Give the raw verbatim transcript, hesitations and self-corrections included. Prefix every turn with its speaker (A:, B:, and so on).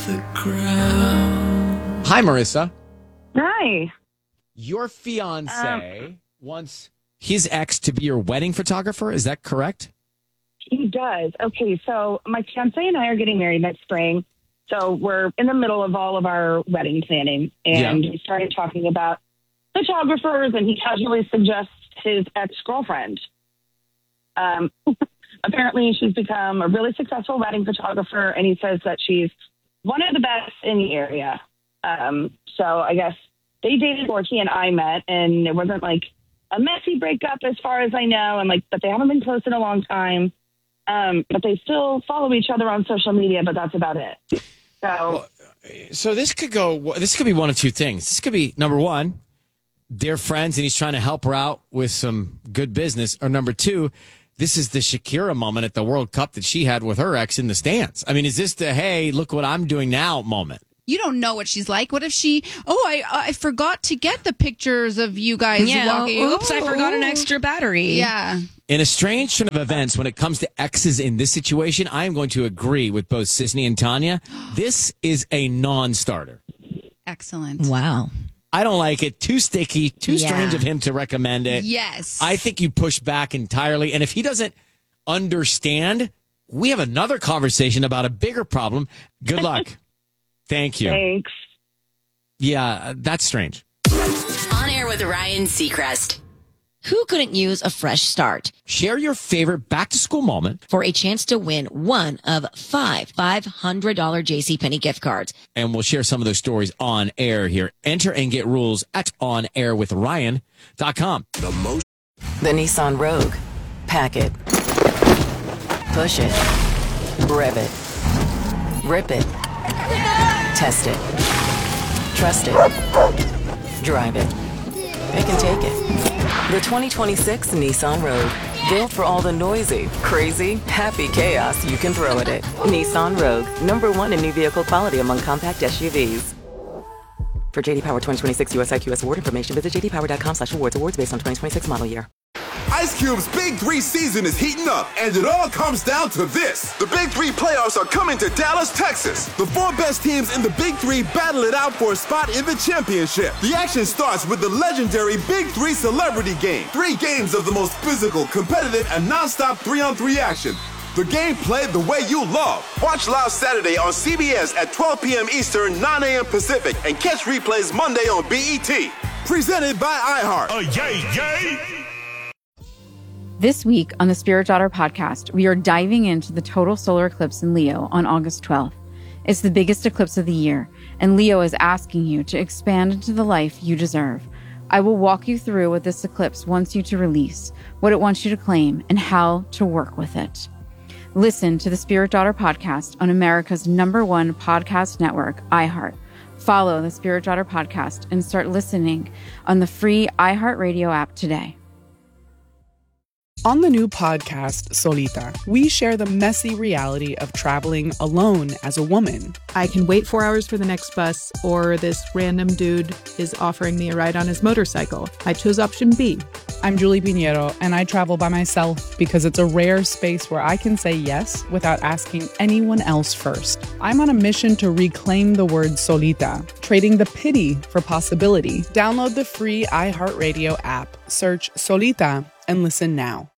A: the ground.
B: Hi, Marissa.
C: Hi.
B: Your fiance um, wants his ex to be your wedding photographer. Is that correct?
C: He does. Okay, so my fiance and I are getting married next spring. So we're in the middle of all of our wedding planning. And yeah. we started talking about photographers, and he casually suggests his ex-girlfriend. Um, apparently, she's become a really successful wedding photographer, and he says that she's one of the best in the area. Um, so I guess they dated before he and I met, and it wasn't like a messy breakup as far as I know, and like, but they haven't been close in a long time. Um, but they still follow each other on social media, but that's about it. So,
B: well, so this could go. This could be one of two things. This could be number one, they're friends, and he's trying to help her out with some good business. Or number two, this is the Shakira moment at the World Cup that she had with her ex in the stands. I mean, is this the hey, look what I'm doing now moment?
D: You don't know what she's like. What if she, oh, I I forgot to get the pictures of you guys
E: yeah,
D: walking.
E: Oops, I forgot an extra battery.
D: Yeah.
B: In a strange turn of events, when it comes to exes in this situation, I am going to agree with both Sisney and Tanya. This is a non-starter.
D: Excellent.
E: Wow.
B: I don't like it. Too sticky, too
E: yeah.
B: strange of him to recommend it.
D: Yes.
B: I think you push back entirely. And if he doesn't understand, we have another conversation about a bigger problem. Good luck. Thank you.
C: Thanks.
B: Yeah, that's strange.
F: On Air with Ryan Seacrest.
E: Who couldn't use a fresh start?
B: Share your favorite back-to-school moment
E: for a chance to win one of five five hundred dollars JCPenney gift cards.
B: And we'll share some of those stories on air here. Enter and get rules at on air with ryan dot com.
G: The most.
H: The Nissan Rogue. Pack it. Push it. Rev it. Rip it. Test it. Trust it. Drive it. It can take it. The twenty twenty-six Nissan Rogue. Built for all the noisy, crazy, happy chaos you can throw at it. Nissan Rogue. Number one in new vehicle quality among compact S U Vs. For J D Power twenty twenty-six U S I Q S award information, visit j d power dot com slash awards. Awards based on twenty twenty-six model year.
G: Ice Cube's Big Three season is heating up, and it all comes down to this. The Big Three playoffs are coming to Dallas, Texas. The four best teams in the Big Three battle it out for a spot in the championship. The action starts with the legendary Big Three Celebrity Game. Three games of the most physical, competitive, and non-stop three-on-three action. The game played the way you love. Watch live Saturday on C B S at twelve p.m. Eastern, nine a.m. Pacific, and catch replays Monday on B E T. Presented by iHeart.
I: Oh, yay, yay!
J: This week on the Spirit Daughter podcast, we are diving into the total solar eclipse in Leo on August twelfth. It's the biggest eclipse of the year, and Leo is asking you to expand into the life you deserve. I will walk you through what this eclipse wants you to release, what it wants you to claim, and how to work with it. Listen to the Spirit Daughter podcast on America's number one podcast network, iHeart. Follow the Spirit Daughter podcast and start listening on the free iHeartRadio app today.
K: On the new podcast, Solita, we share the messy reality of traveling alone as a woman.
L: I can wait four hours for the next bus, or this random dude is offering me a ride on his motorcycle. I chose option B.
K: I'm Julie Pinheiro, and I travel by myself because it's a rare space where I can say yes without asking anyone else first. I'm on a mission to reclaim the word solita, trading the pity for possibility. Download the free iHeartRadio app, search Solita, and listen now.